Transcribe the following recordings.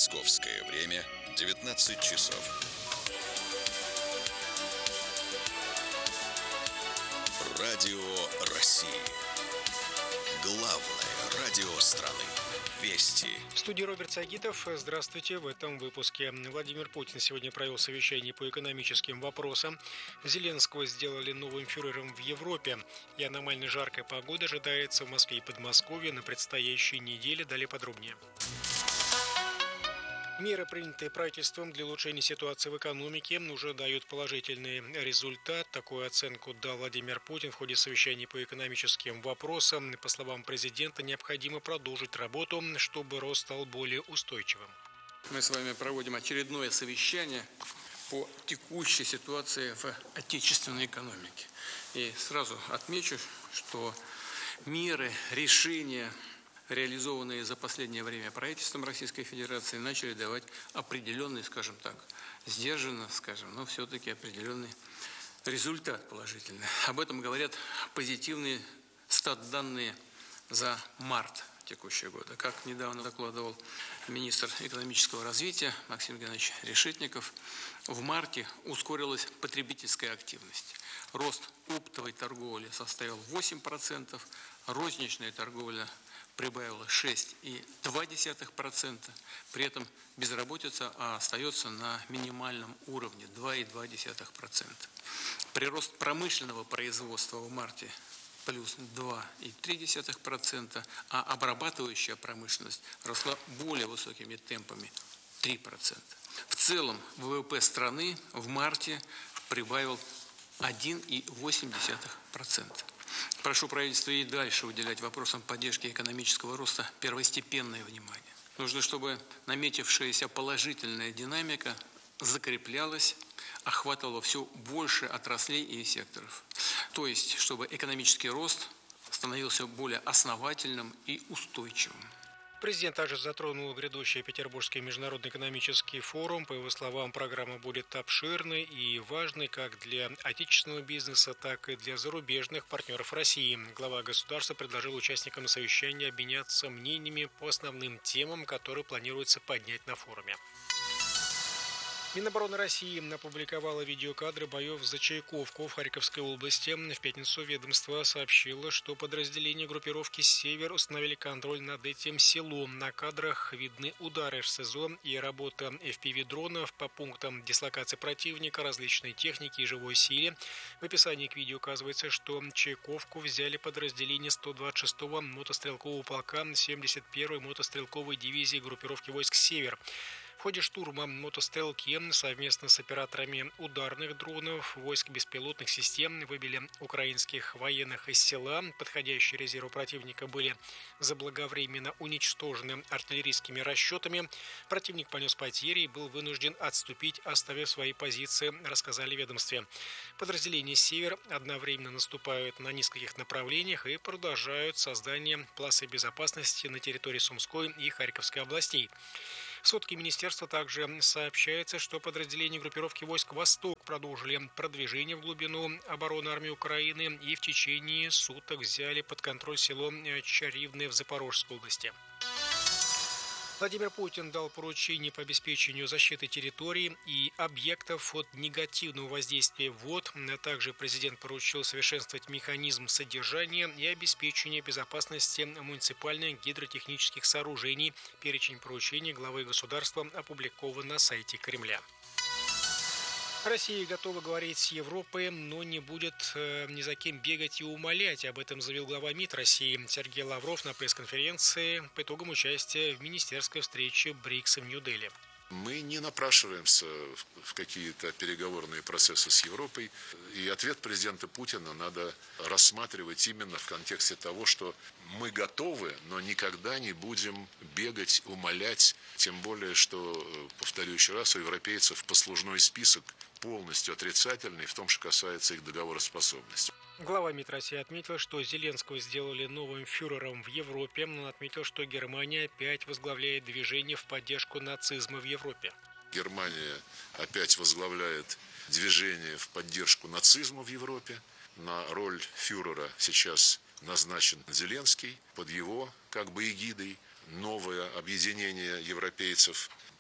Московское время 19 часов. Радио России. Главное радио страны. Вести. В студии Роберт Сагитов. Здравствуйте. В этом выпуске. Владимир Путин сегодня провел совещание по экономическим вопросам. Зеленского сделали новым фюрером в Европе. И аномально жаркая погода ожидается в Москве и Подмосковье на предстоящей неделе. Далее подробнее. Меры, принятые правительством для улучшения ситуации в экономике, уже дают положительный результат. Такую оценку дал Владимир Путин в ходе совещания по экономическим вопросам. По словам президента, необходимо продолжить работу, чтобы рост стал более устойчивым. Мы с вами проводим очередное совещание по текущей ситуации в отечественной экономике. И сразу отмечу, что меры, решения, реализованные за последнее время правительством Российской Федерации, начали давать определенный, скажем так, сдержанно, но все-таки определенный результат положительный. Об этом говорят позитивные стат-данные за март текущего года. Как недавно докладывал министр экономического развития Максим Геннадьевич Решетников, в марте ускорилась потребительская активность. Рост оптовой торговли составил 8%, розничная торговля прибавила 6,2%, при этом безработица остается на минимальном уровне 2,2%. Прирост промышленного производства в марте плюс 2,3%, а обрабатывающая промышленность росла более высокими темпами 3%. В целом ВВП страны в марте прибавил 1,8%. Прошу правительство и дальше уделять вопросам поддержки экономического роста первостепенное внимание. Нужно, чтобы наметившаяся положительная динамика закреплялась, охватывала все больше отраслей и секторов. То есть, чтобы экономический рост становился более основательным и устойчивым. Президент также затронул грядущий Петербургский международный экономический форум. По его словам, программа будет обширной и важной как для отечественного бизнеса, так и для зарубежных партнеров России. Глава государства предложил участникам совещания обменяться мнениями по основным темам, которые планируется поднять на форуме. Минобороны России опубликовало видеокадры боев за Чайковку в Харьковской области. В пятницу ведомство сообщило, что подразделения группировки «Север» установили контроль над этим селом. На кадрах видны удары РСЗО и работа FPV-дронов по пунктам дислокации противника, различной техники и живой силе. В описании к видео указывается, что Чайковку взяли подразделения 126-го мотострелкового полка 71-й мотострелковой дивизии группировки войск «Север». В ходе штурма мотострелки совместно с операторами ударных дронов войск беспилотных систем выбили украинских военных из села. Подходящие резервы противника были заблаговременно уничтожены артиллерийскими расчетами. Противник понес потери и был вынужден отступить, оставив свои позиции, рассказали в ведомстве. Подразделения «Север» одновременно наступают на нескольких направлениях и продолжают создание полосы безопасности на территории Сумской и Харьковской областей. В сводке министерства также сообщается, что подразделения группировки войск «Восток» продолжили продвижение в глубину обороны армии Украины и в течение суток взяли под контроль село Чаривное в Запорожской области. Владимир Путин дал поручение по обеспечению защиты территорий и объектов от негативного воздействия вод. Также президент поручил совершенствовать механизм содержания и обеспечения безопасности муниципальных гидротехнических сооружений. Перечень поручений главы государства опубликован на сайте Кремля. Россия готова говорить с Европой, но не будет ни за кем бегать и умолять. Об этом заявил глава МИД России Сергей Лавров на пресс-конференции по итогам участия в министерской встрече БРИКС в Нью-Дели. Мы не напрашиваемся в какие-то переговорные процессы с Европой. И ответ президента Путина надо рассматривать именно в контексте того, что мы готовы, но никогда не будем бегать, умолять. Тем более, что, повторю еще раз, у европейцев послужной список полностью отрицательный в том, что касается их договороспособности. Глава МИД России отметил, что Зеленского сделали новым фюрером в Европе. Он отметил, что Германия опять возглавляет движение в поддержку нацизма в Европе. Германия опять возглавляет движение в поддержку нацизма в Европе. На роль фюрера сейчас назначен Зеленский. Под его эгидой новое объединение европейцев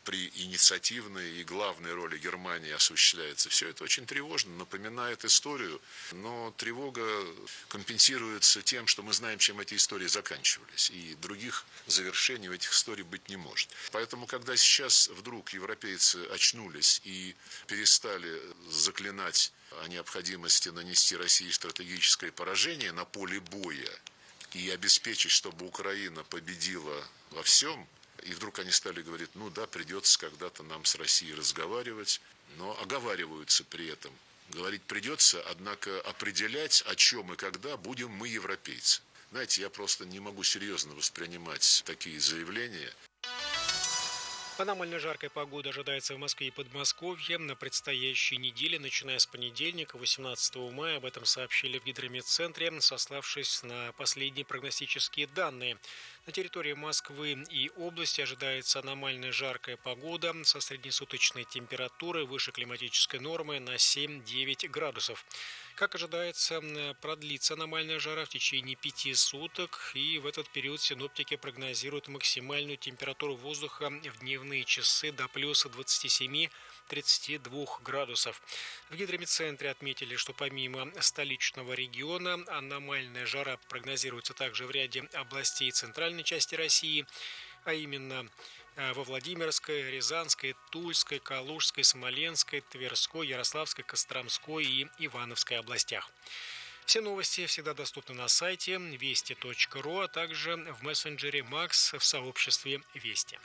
при инициативной и главной роли Германии осуществляется. Все это очень тревожно, напоминает историю, но тревога компенсируется тем, что мы знаем, чем эти истории заканчивались, и других завершений у этих историй быть не может. Поэтому, когда сейчас вдруг европейцы очнулись и перестали заклинать о необходимости нанести России стратегическое поражение на поле боя и обеспечить, чтобы Украина победила во всем, и вдруг они стали говорить, ну да, придется когда-то нам с Россией разговаривать, но оговариваются при этом. Говорить придется, однако определять, о чем и когда будем мы, европейцы. Знаете, я просто не могу серьезно воспринимать такие заявления. Аномально жаркая погода ожидается в Москве и Подмосковье на предстоящей неделе, начиная с понедельника, 18 мая. Об этом сообщили в Гидрометцентре, сославшись на последние прогностические данные. На территории Москвы и области ожидается аномально жаркая погода со среднесуточной температурой выше климатической нормы на 7-9 градусов. Как ожидается, продлится аномальная жара в течение 5 суток, и в этот период синоптики прогнозируют максимальную температуру воздуха в дневные часы до плюс 27-32 градусов. В Гидрометцентре отметили, что помимо столичного региона аномальная жара прогнозируется также в ряде областей центральной части России, а именно во Владимирской, Рязанской, Тульской, Калужской, Смоленской, Тверской, Ярославской, Костромской и Ивановской областях. Все новости всегда доступны на сайте вести.ру, а также в мессенджере Макс в сообществе Вести.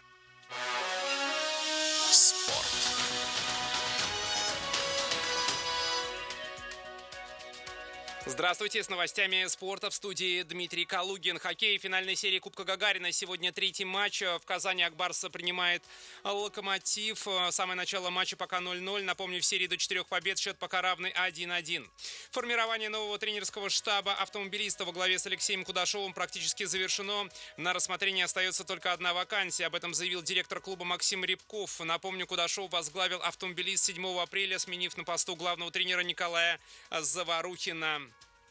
Спорт. Здравствуйте, с новостями спорта в студии Дмитрий Калугин. Хоккей финальной серии Кубка Гагарина. Сегодня третий матч. В Казани Акбарс принимает Локомотив. Самое начало матча пока 0-0. Напомню, в серии до 4 побед счет пока равный 1-1. Формирование нового тренерского штаба автомобилиста во главе с Алексеем Кудашовым практически завершено. На рассмотрении остается только одна вакансия. Об этом заявил директор клуба Максим Рябков. Напомню, Кудашов возглавил автомобилист 7 апреля, сменив на посту главного тренера Николая Заварухина.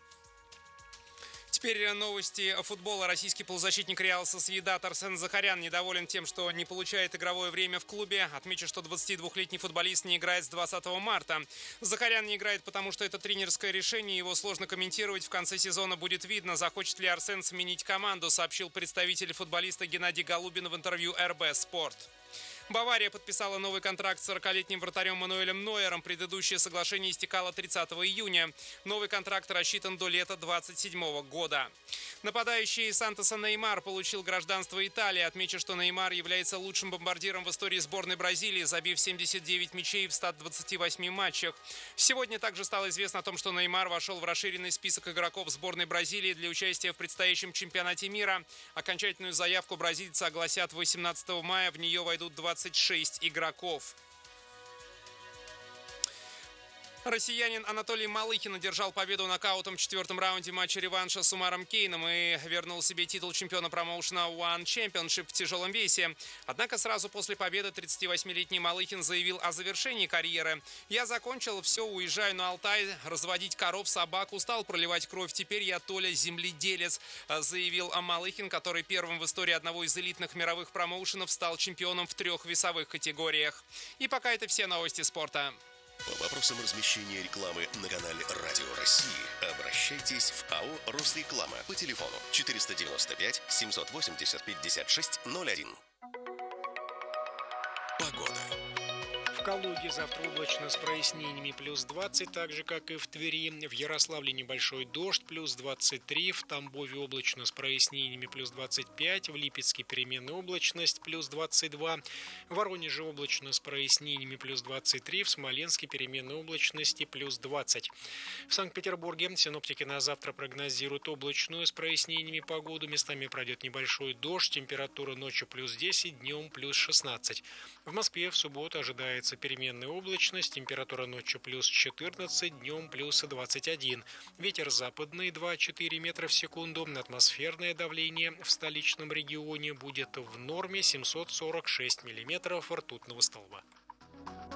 Теперь новости футбола. Российский полузащитник Реал Сосьедад Арсен Захарян недоволен тем, что не получает игровое время в клубе. Отмечу, что 22-летний футболист не играет с 20 марта. Захарян не играет, потому что это тренерское решение. Его сложно комментировать. В конце сезона будет видно, захочет ли Арсен сменить команду, сообщил представитель футболиста Геннадий Голубин в интервью РБ «Спорт». Бавария подписала новый контракт с 40-летним вратарем Мануэлем Нойером. Предыдущее соглашение истекало 30 июня. Новый контракт рассчитан до лета 2027 года. Нападающий Сантоса Неймар получил гражданство Италии. Отмечу, что Неймар является лучшим бомбардиром в истории сборной Бразилии, забив 79 мячей в 128 матчах. Сегодня также стало известно о том, что Неймар вошел в расширенный список игроков сборной Бразилии для участия в предстоящем чемпионате мира. Окончательную заявку бразильцы огласят 18 мая. В нее войдут 26 игроков. Россиянин Анатолий Малыхин одержал победу нокаутом в 4-м раунде матча реванша с Умаром Кейном и вернул себе титул чемпиона промоушена One Championship в тяжелом весе. Однако сразу после победы 38-летний Малыхин заявил о завершении карьеры. «Я закончил, все, уезжаю на Алтай, разводить коров, собак, устал проливать кровь. Теперь я Толя земледелец», заявил Малыхин, который первым в истории одного из элитных мировых промоушенов стал чемпионом в 3 весовых категориях. И пока это все новости спорта. По вопросам размещения рекламы на канале Радио России обращайтесь в АО «Росреклама» по телефону 495 780 56 01. Погода. В Калуге завтра облачно с прояснениями плюс 20, так же, как и в Твери. В Ярославле небольшой дождь, плюс 23. В Тамбове облачно с прояснениями плюс 25. В Липецке переменная облачность плюс 22. В Воронеже облачно с прояснениями плюс 23. В Смоленске переменная облачности плюс 20. В Санкт-Петербурге синоптики на завтра прогнозируют облачную с прояснениями погоду. Местами пройдет небольшой дождь. Температура ночью плюс 10, днем плюс 16. В Москве в субботу ожидается переменная облачность, температура ночью плюс 14, днем плюс 21. Ветер западный 2-4 метра в секунду. Атмосферное давление в столичном регионе будет в норме 746 миллиметров ртутного столба.